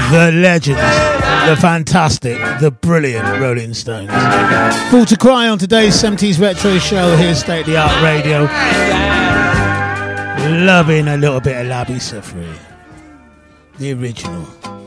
the legends, the fantastic, the brilliant Rolling Stones. Full to Cry on today's 70s Retro Show. Here's State of the Art Radio. Loving a little bit of Labi Siffredi, the original.